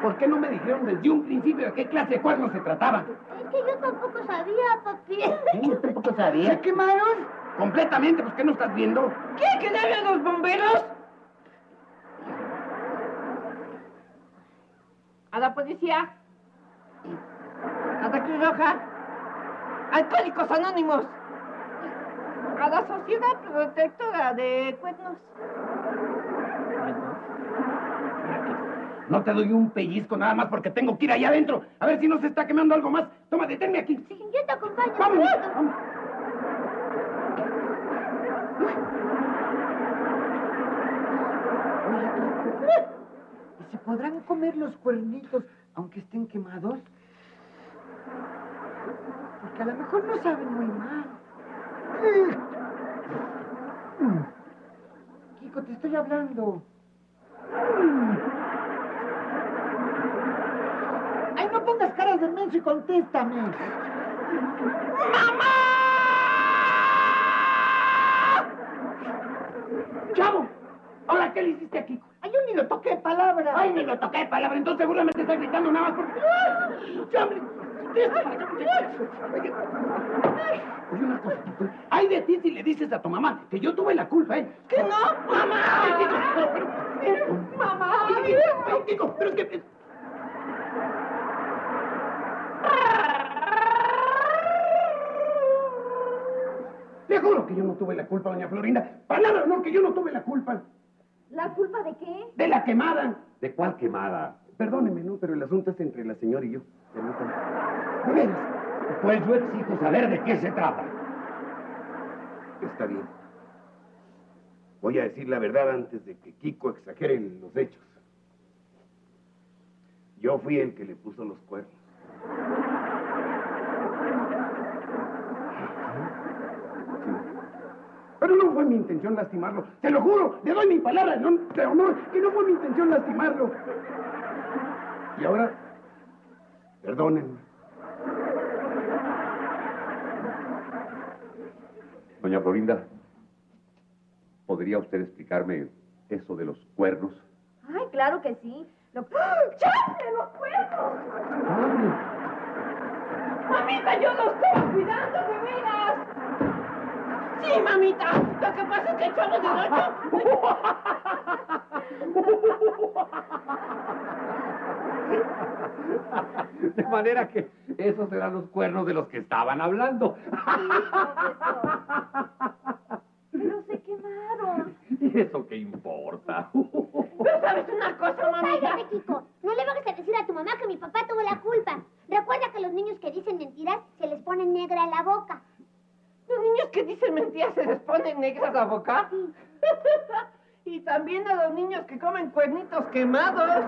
¿Por qué no me dijeron desde un principio de qué clase de cuernos se trataba? Es que yo tampoco sabía, papi. Yo tampoco sabía. ¿Se quemaron? Completamente, pues ¿qué no estás viendo? ¿Qué? ¿Que le hablan los bomberos? A la policía. A la Cruz Roja. Alcohólicos Anónimos. A la Sociedad Protectora de Cuernos. No te doy un pellizco nada más porque tengo que ir allá adentro. A ver si no se está quemando algo más. Toma, deténme aquí. Sí, yo te acompaño. Vamos, vamos. ¿Y se podrán comer los cuernitos aunque estén quemados? Porque a lo mejor no saben muy mal. Kiko, te estoy hablando. ¡Ay, no pongas caras de menso y contéstame! ¡Mamá! ¡Chavo! ¿Ahora qué le hiciste a Kiko? ¡Ay, yo ni lo toqué palabra! ¡Ay, ni lo toqué de palabra! Entonces seguramente está gritando nada más porque... ¡Chavo! Oye, una cosa, Kiko. Ay de ti si le dices a tu mamá que yo tuve la culpa, ¿eh? ¿Que no? ¡Mamá! Ay, Kiko, ¡Mamá! Ay, Kiko, pero es que... Le juro que yo no tuve la culpa, doña Florinda. Palabra no, que yo no tuve la culpa. ¿La culpa de qué? De la quemada. ¿De cuál quemada? Perdóneme, ¿no? Pero el asunto es entre la señora y yo. Permítame. ¿De veras? Pues yo exijo saber de qué se trata. Está bien. Voy a decir la verdad antes de que Kiko exagere los hechos. Yo fui el que le puso los cuernos. Sí. Pero no fue mi intención lastimarlo. Se lo juro, le doy mi palabra de honor que no fue mi intención lastimarlo. Y ahora, perdónenme. Doña Florinda, ¿podría usted explicarme eso de los cuernos? Ay, claro que sí. ¡Chale, los cuernos! Mamita, yo los estoy cuidando, de veras. Sí, mamita. Lo que pasa es que el chavo del 8... De manera que esos eran los cuernos de los que estaban hablando. Pero se quemaron. ¿Y eso qué importa? Pero ¿sabes una cosa, mamita? Cállate, Kiko. No le vayas a decir a tu mamá que mi papá tuvo la culpa. Recuerda que los niños que dicen mentiras se les pone negra la boca. ¿Los niños que dicen mentiras se les pone negras la boca? Sí. Y también a los niños que comen cuernitos quemados.